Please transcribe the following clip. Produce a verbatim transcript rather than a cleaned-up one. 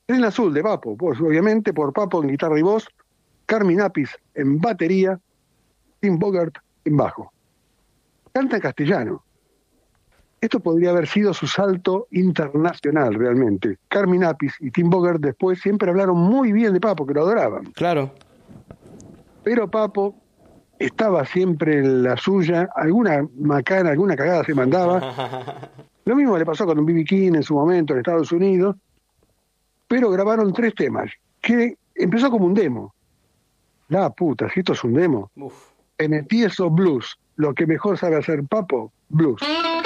Tren Azul de Papo, pues obviamente por Papo en guitarra y voz, Carmen Apis en batería, Tim Bogart en bajo. Canta en castellano. Esto podría haber sido su salto internacional realmente. Carmen Apis y Tim Bogart después siempre hablaron muy bien de Papo, que lo adoraban. Claro. Pero Papo estaba siempre en la suya, alguna macana, alguna cagada se mandaba. Lo mismo le pasó con un B B King en su momento en Estados Unidos, pero grabaron tres temas, que empezó como un demo. La puta, si esto es un demo. Uf. En el Tieso Blues, lo que mejor sabe hacer Papo, blues.